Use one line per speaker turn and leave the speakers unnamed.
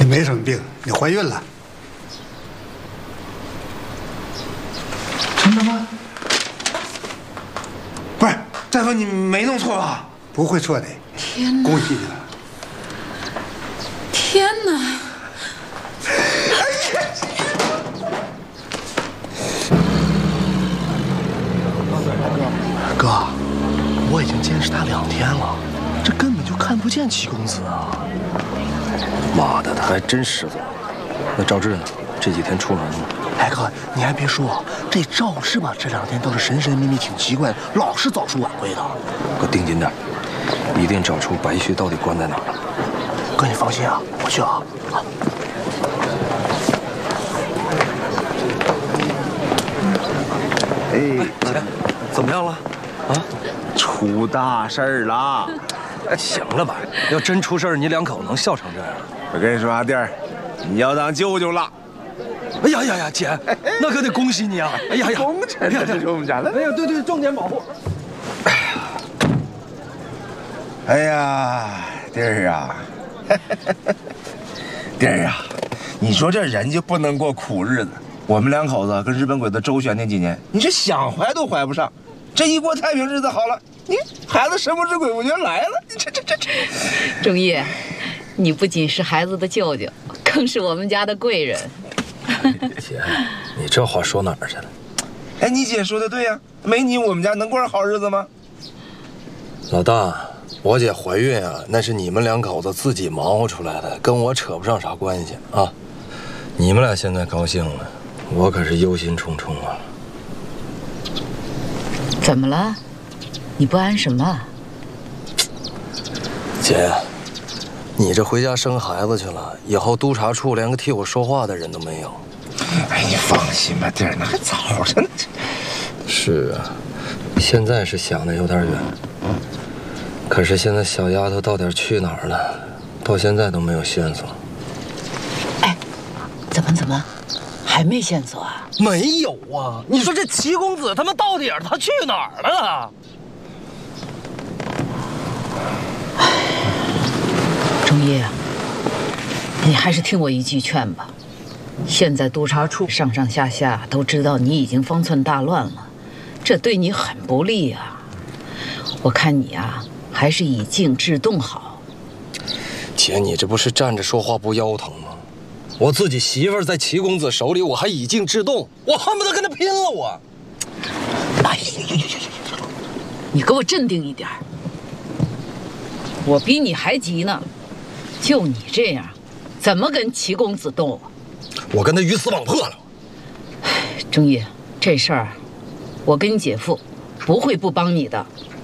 没生病，你怀孕了。
真的吗？
不是，大夫，你没弄错吧？
不会错的。
天哪！
恭喜你了。
天哪！
哥，我已经监视他2天了，这根本就看不见齐公子啊！
妈的，他还真失踪。那赵志呢？这几天出门吗？
哎哥，你还别说，这赵志吧，这2天倒是神神秘秘，挺奇怪的，老是早出晚归的。
给我盯紧点，一定找出白旭到底关在哪儿了。
哥，你放心啊，我去啊。
姐，怎么样了？啊？
出大事儿了！
行了吧？要真出事儿，你2口能笑成这样？
我跟你说啊，弟儿，你要当舅舅了。
哎呀呀呀，姐，那可得恭喜你啊！哎呀呀，
功臣，这是我们家的。
哎呀，对，重点保护。
哎呀，弟儿啊，弟儿啊，你说这人就不能过苦日子。我们2口子跟日本鬼子周旋那几年，你这想怀都怀不上。这一过太平日子好了，你孩子神不知鬼不觉来了。这。
钟义，你不仅是孩子的舅舅，更是我们家的贵人。
姐，你这话说哪儿去了？
哎，你姐说的对呀，没你我们家能过上好日子吗？
老大，我姐怀孕啊，那是你们2口子自己忙活出来的，跟我扯不上啥关系啊。你们俩现在高兴了，我可是忧心忡忡啊。
怎么了？你不安什么？
姐，你这回家生孩子去了，以后督察处连个替我说话的人都没有。
哎，你放心吧，弟儿，那还早着呢。
是啊，现在是想的有点远。可是现在小丫头到底去哪儿了？到现在都没有线索。
哎，怎么？还没线索啊？
没有啊！你说这齐公子他们到底他去哪儿了？
钟义啊，你还是听我一句劝吧。现在督察处上上下下都知道你已经方寸大乱了，这对你很不利啊。我看你啊，还是以静制动好。
姐，你这不是站着说话不腰疼吗？我自己媳妇儿在齐公子手里，我还以静制动，我恨不得跟他拼了我。
哎呀，你给我镇定一点。我比你还急呢，就你这样，怎么跟齐公子斗啊？
我跟他鱼死网破了。
钟义，这事儿，我跟你姐夫不会不帮你的。